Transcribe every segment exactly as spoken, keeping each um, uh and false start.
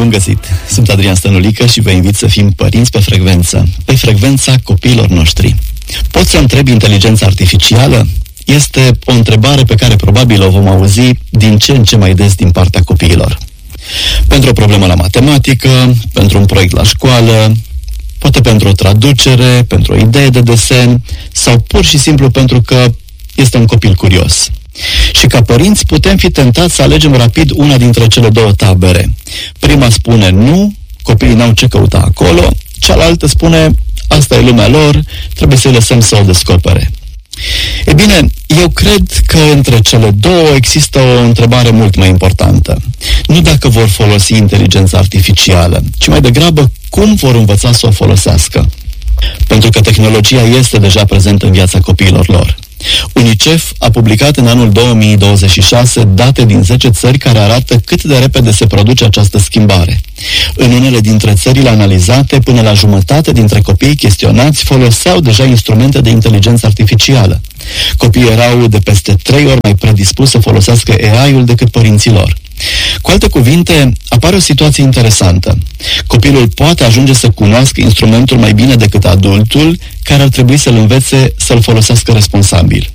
Bun găsit! Sunt Adrian Stănulică și vă invit să fim părinți pe frecvență, pe frecvența copiilor noștri. Poți să întrebi inteligența artificială? Este o întrebare pe care probabil o vom auzi din ce în ce mai des din partea copiilor. Pentru o problemă la matematică, pentru un proiect la școală, poate pentru o traducere, pentru o idee de desen sau pur și simplu pentru că este un copil curios. Și ca părinți putem fi tentați să alegem rapid una dintre cele două tabere. Prima spune nu, copiii n-au ce căuta acolo, cealaltă spune asta e lumea lor, trebuie să-i lăsăm să o descopere. E bine, eu cred că între cele două există o întrebare mult mai importantă. Nu dacă vor folosi inteligența artificială, ci mai degrabă cum vor învăța să o folosească. Pentru că tehnologia este deja prezentă în viața copiilor lor. UNICEF a publicat în anul două mii douăzeci și șase date din zece țări care arată cât de repede se produce această schimbare. În unele dintre țările analizate, până la jumătate dintre copiii chestionați foloseau deja instrumente de inteligență artificială. Copiii erau de peste trei ori mai predispuși să folosească A I-ul decât părinții lor. Cu alte cuvinte, apare o situație interesantă. Copilul poate ajunge să cunoască instrumentul mai bine decât adultul, care ar trebui să-l învețe să-l folosească responsabil.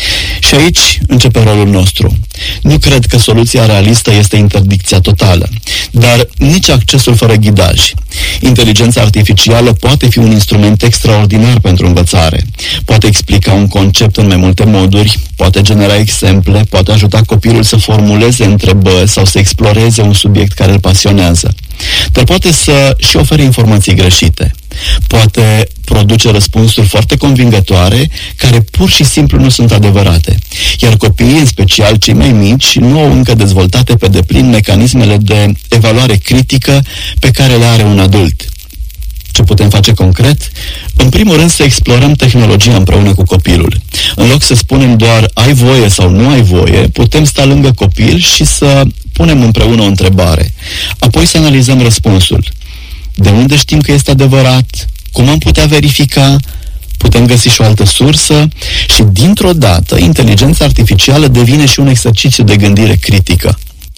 Și aici începe rolul nostru. Nu cred că soluția realistă este interdicția totală, dar nici accesul fără ghidaj. Inteligența artificială poate fi un instrument extraordinar pentru învățare. Poate explica un concept în mai multe moduri, poate genera exemple, poate ajuta copilul să formuleze întrebări sau să exploreze un subiect care îl pasionează. Dar poate să și ofere informații greșite. Poate produce răspunsuri foarte convingătoare care pur și simplu nu sunt adevărate. Iar copiii, în special cei mai mici, nu au încă dezvoltate pe deplin mecanismele de evaluare critică pe care le are un adult. Ce putem face concret? În primul rând să explorăm tehnologia împreună cu copilul. În loc să spunem doar ai voie sau nu ai voie, putem sta lângă copil și să punem împreună o întrebare. Apoi să analizăm răspunsul. De unde știm că este adevărat? Cum am putea verifica? Putem găsi și o altă sursă? Și dintr-o dată, inteligența artificială devine și un exercițiu de gândire critică.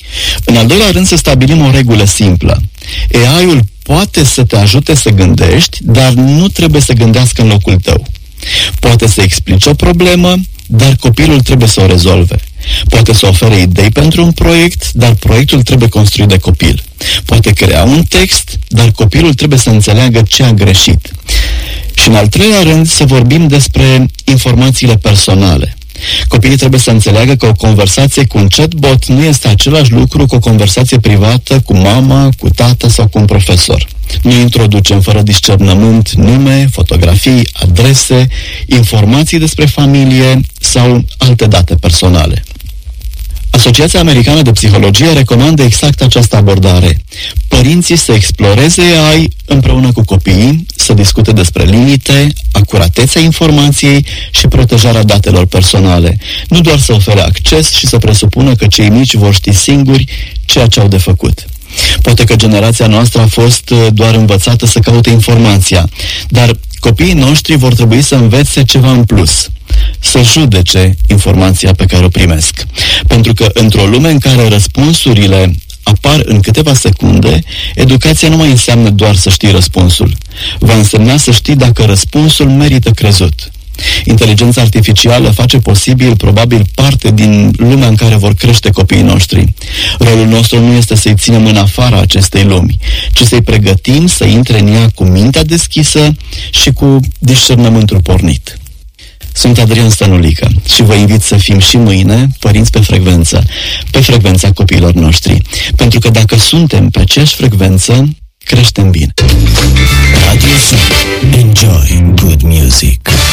În al doilea rând, să stabilim o regulă simplă. A I-ul poate să te ajute să gândești, dar nu trebuie să gândească în locul tău. Poate să explice o problemă, dar copilul trebuie să o rezolve. Poate să ofere idei pentru un proiect, dar proiectul trebuie construit de copil. Poate crea un text, dar copilul trebuie să înțeleagă ce a greșit. Și în al treilea rând, să vorbim despre informațiile personale. Copiii trebuie să înțeleagă că o conversație cu un chatbot nu este același lucru cu o conversație privată cu mama, cu tata sau cu un profesor. Nu introducem fără discernământ nume, fotografii, adrese, informații despre familie sau alte date personale. Asociația Americană de Psihologie recomandă exact această abordare. Părinții să exploreze A I împreună cu copiii, să discute despre limite, acuratețea informației și protejarea datelor personale. Nu doar să ofere acces și să presupună că cei mici vor ști singuri ceea ce au de făcut. Poate că generația noastră a fost doar învățată să caute informația, dar copiii noștri vor trebui să învețe ceva în plus. Să judece informația pe care o primesc. Pentru că într-o lume în care răspunsurile apar în câteva secunde, educația nu mai înseamnă doar să știi răspunsul. Va însemna să știi dacă răspunsul merită crezut. Inteligența artificială face posibil, probabil, parte din lumea în care vor crește copiii noștri. Rolul nostru nu este să-i ținem în afara acestei lumi, ci să-i pregătim să intre în ea cu mintea deschisă și cu discernământul pornit. Sunt Adrian Stănulică și vă invit să fim și mâine părinți pe frecvență, pe frecvența copiilor noștri. Pentru că dacă suntem pe aceeași frecvență, creștem bine. Radio Sun. Enjoy good music.